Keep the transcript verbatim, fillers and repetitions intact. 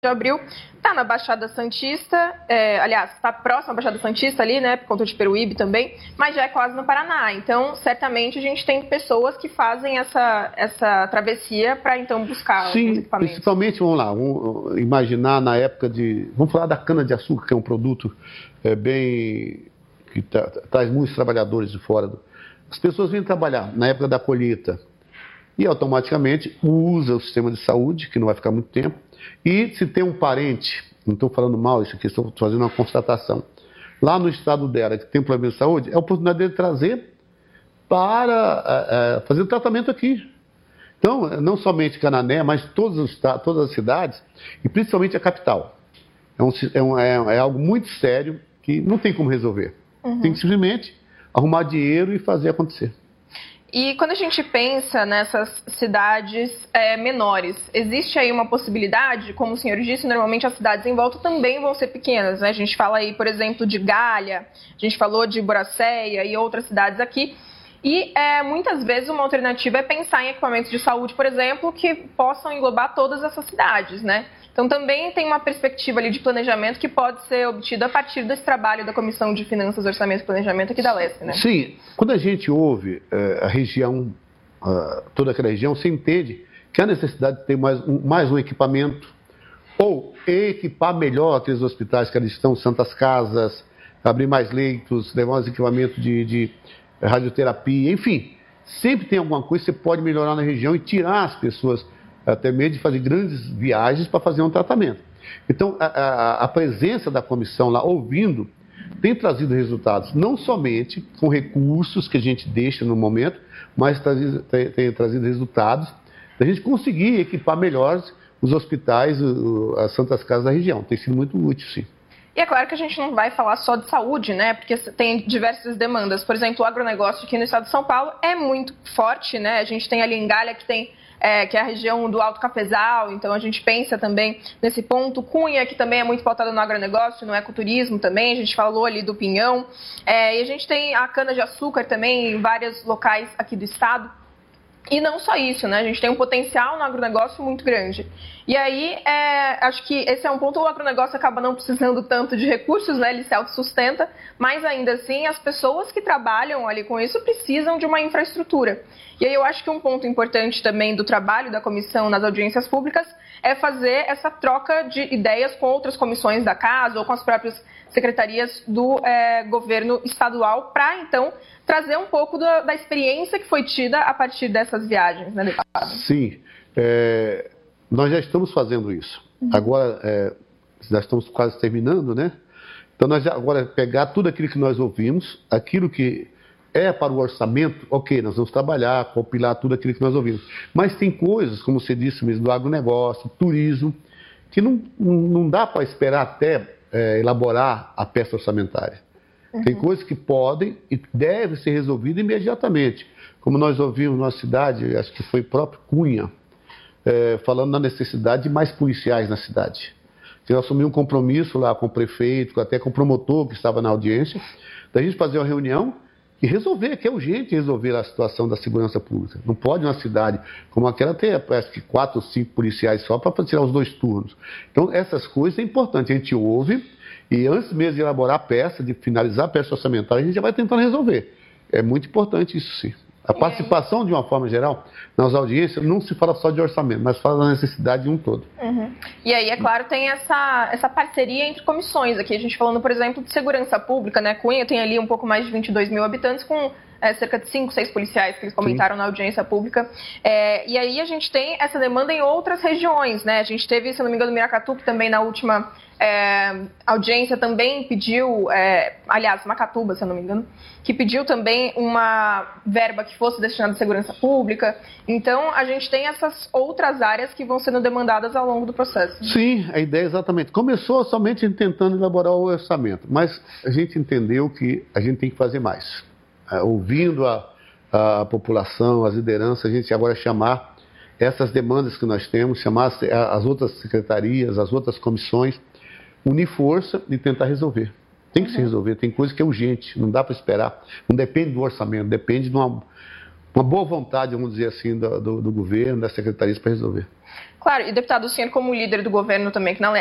de Abril, está na Baixada Santista, é, aliás, está próximo à Baixada Santista ali, né, por conta de Peruíbe também, mas já é quase no Paraná. Então, certamente, a gente tem pessoas que fazem essa, essa travessia para, então, buscar Sim, os equipamentos. Principalmente, vamos lá, vamos imaginar na época de... Vamos falar da cana-de-açúcar, que é um produto é, bem... que tra traz muitos trabalhadores de fora. Do... As pessoas vêm trabalhar na época da colheita e automaticamente usa o sistema de saúde, que não vai ficar muito tempo, e se tem um parente, não estou falando mal isso aqui, estou fazendo uma constatação, lá no estado dela que tem problema de saúde, é a oportunidade dele trazer para é, fazer o tratamento aqui. Então, não somente Canané, mas todos os, todas as cidades, e principalmente a capital. É, um, é, um, é, é algo muito sério que não tem como resolver. Uhum. Tem que simplesmente arrumar dinheiro e fazer acontecer. E quando a gente pensa nessas cidades é, menores, existe aí uma possibilidade, como o senhor disse, normalmente as cidades em volta também vão ser pequenas, né? A gente fala aí, por exemplo, de Galha, a gente falou de Boracéia e outras cidades aqui. E é, muitas vezes uma alternativa é pensar em equipamentos de saúde, por exemplo, que possam englobar todas essas cidades, né? Então também tem uma perspectiva ali de planejamento que pode ser obtida a partir desse trabalho da Comissão de Finanças, Orçamento e Planejamento aqui da Leste, né? Sim, quando a gente ouve é, a região, uh, toda aquela região, você entende que há necessidade de ter mais um, mais um equipamento ou equipar melhor aqueles hospitais que ali estão, santas casas, abrir mais leitos, levar mais equipamento de, de radioterapia, enfim. Sempre tem alguma coisa que você pode melhorar na região e tirar as pessoas até mesmo de fazer grandes viagens para fazer um tratamento. Então, a, a, a presença da comissão lá, ouvindo, tem trazido resultados, não somente com recursos que a gente deixa no momento, mas trazido, tem, tem trazido resultados da gente conseguir equipar melhor os hospitais, o, as santas casas da região. Tem sido muito útil, sim. E é claro que a gente não vai falar só de saúde, né? Porque tem diversas demandas. Por exemplo, o agronegócio aqui no estado de São Paulo é muito forte, né? A gente tem ali em Galha que tem É, que é a região do Alto Cafezal, então a gente pensa também nesse ponto. Cunha, que também é muito pautada no agronegócio, no ecoturismo também, a gente falou ali do pinhão. É, e a gente tem a cana-de-açúcar também em vários locais aqui do estado. E não só isso, né? A gente tem um potencial no agronegócio muito grande. E aí, é, acho que esse é um ponto, o agronegócio acaba não precisando tanto de recursos, né? Ele se autossustenta, mas ainda assim as pessoas que trabalham ali com isso precisam de uma infraestrutura. E aí eu acho que um ponto importante também do trabalho da comissão nas audiências públicas é fazer essa troca de ideias com outras comissões da casa ou com as próprias secretarias do é, governo estadual para, então, trazer um pouco da, da experiência que foi tida a partir dessas viagens, né, deputado? Sim, é, nós já estamos fazendo isso. Uhum. Agora, é, já estamos quase terminando, né? Então, nós já, agora pegar tudo aquilo que nós ouvimos, aquilo que é para o orçamento, ok, nós vamos trabalhar, compilar tudo aquilo que nós ouvimos. Mas tem coisas, como você disse mesmo, do agronegócio, turismo, que não, não dá para esperar até é, elaborar a peça orçamentária. Uhum. Tem coisas que podem e devem ser resolvidas imediatamente. Como nós ouvimos na cidade, acho que foi o próprio Cunha, é, falando na necessidade de mais policiais na cidade. Eu assumi um compromisso lá com o prefeito, até com o promotor que estava na audiência, da gente fazer uma reunião e resolver, que é urgente resolver a situação da segurança pública. Não pode uma cidade como aquela ter, parece que, quatro ou cinco policiais só para tirar os dois turnos. Então, essas coisas é importante. A gente ouve e antes mesmo de elaborar a peça, de finalizar a peça orçamentária, a gente já vai tentando resolver. É muito importante isso, sim. A participação, de uma forma geral, nas audiências, não se fala só de orçamento, mas fala da necessidade de um todo. Uhum. E aí, é claro, tem essa, essa parceria entre comissões aqui. A gente falando, por exemplo, de segurança pública, né? Cunha tem ali um pouco mais de vinte e dois mil habitantes, com é, cerca de cinco, seis policiais que eles comentaram Sim. na audiência pública. É, e aí a gente tem essa demanda em outras regiões, né? A gente teve, se não me engano, Miracatu, que também na última é, audiência também pediu, é, aliás, Macatuba, se eu não me engano, que pediu também uma verba que fosse destinada à segurança pública. Então, a gente tem essas outras áreas que vão sendo demandadas ao longo do processo. Sim, a ideia é exatamente. Começou somente tentando elaborar o orçamento, mas a gente entendeu que a gente tem que fazer mais. É, ouvindo a, a população, as lideranças, a gente agora chamar essas demandas que nós temos, chamar as, as outras secretarias, as outras comissões, unir força e tentar resolver. Tem que uhum. se resolver, tem coisa que é urgente, não dá para esperar, não depende do orçamento, depende de uma, uma boa vontade, vamos dizer assim, do, do, do governo, das secretarias para resolver. Claro, e deputado, o senhor como líder do governo também, que na